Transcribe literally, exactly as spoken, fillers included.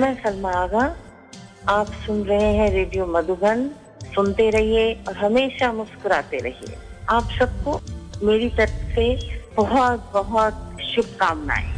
मैं सलमा आगा, आप सुन रहे हैं रेडियो मधुबन। सुनते रहिए और हमेशा मुस्कुराते रहिए। आप सबको मेरी तरफ से बहुत बहुत शुभकामनाएं।